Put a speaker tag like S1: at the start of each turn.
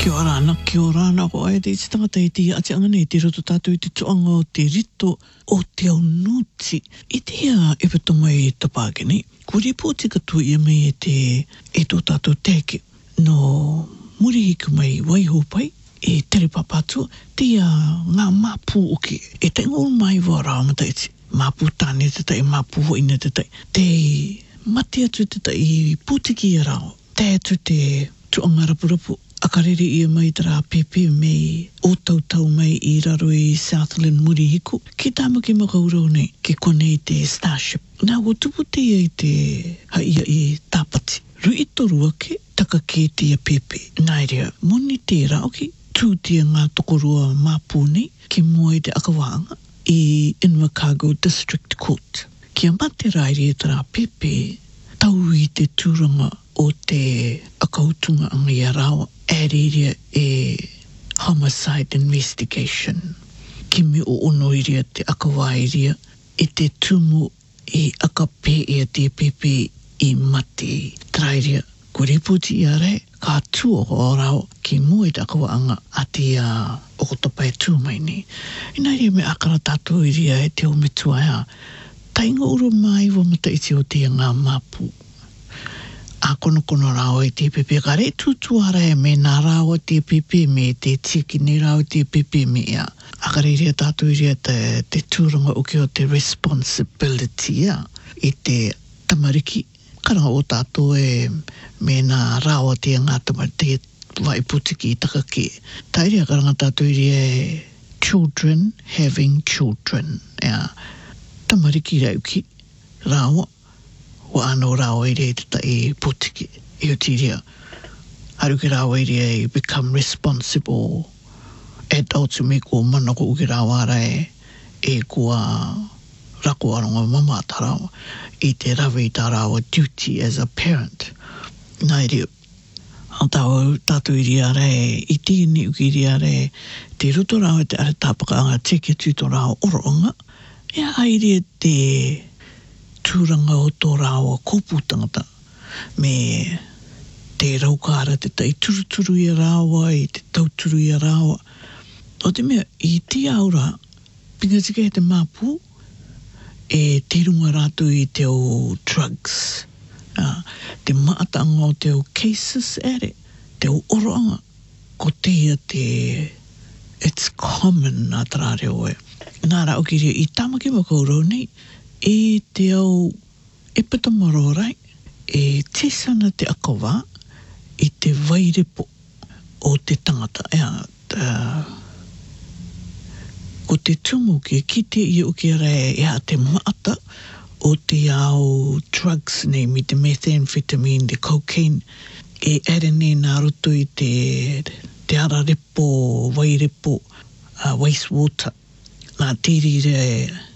S1: Kia ora ana ko ai te tangata i te ati angane te roto tātou i te tuanga o te rito o te au nuti. I te ia e pato mai e tapākene. Ko ripoti katoa ia mai e tō tātou teke. No muri hiku mai waiho pai e tere papatu te ia ngā māpū oke. E te ngol mai wa rāmata e te māpū tāne te tai, māpū hoina te tai. Te mate atu te tai i pūtiki i rao. Te atu te tuanga rapurapu. Akarere ia mai tara pepe mei o tautau mai i raro i Southland muri hiku. Ki tāmaki makaurau nei, ke kone i te Starship. Nā o tupu te ia i te haia i tāpati. Rui toru ake, taka ke te ia pepe. Nā rea, moni te rauki, tūtia ngā tokorua māpū nei, ki mua i te akawaanga i Invercargill District Court. Kia mate rairi e tara pepe, tau i te tūranga o te akautunga anga i arawa. Area e homicide investigation. Ki me o ono iria te akawairia e te tumu e akape e te pepe i mate. Trairia, ko ripoti i are, ka tua o rao ki mua i te akawaanga a te o tapai tū mai ni. Ina ria me akara tātou iria e te o me tuaia. Tainga uro mai wa mata iti o te ngā māpū. A kono rao e te pepe, ka re tutuara e me nā rao te pepe me te tiki ni rao te pepe me ia. A ka re rea tātou rea te tūranga o o te responsibility ia, i te tamariki. Karanga o tātou e me nā rao te ngā tamariki, te vai putiki i takake. Tai rea karanga tātou rea children having children. Ia, tamariki rauki, rao. Wa ano rao e re te tai putiki i o tiria. Haru ke rao e re become responsible adults me ko mana ko uke rao ara e kua rako aronga mama tarao i te rawe ta rao duty as a parent. Nai reo. Antau tātou i ria re, i tīni uki ria re, te roto rao e te are tāpakaanga teke tūto rao oroonga. Ia ai rea te tūranga o tō rāua kōpū tangata me te raukara te tai turuturu i rāua i te tauturu i rāua. O te mea, i te aura, pinga tika e te māpū e te runga rātu i te o drugs. Te maatanga o te o cases ere, te o oroanga, ko te ia te it's common nā tarareo e. Nā rā oki rea, i tāmaki makaurau nei, e te au e patamaro rai e tesana te akawa i te vairepo o te tangata ko te tumu ki te i o ki rai te maata o te au drugs nei mi te methamphetamine, te cocaine e ere nei nā roto i te ararepo, vairepo, wastewater nā tiri re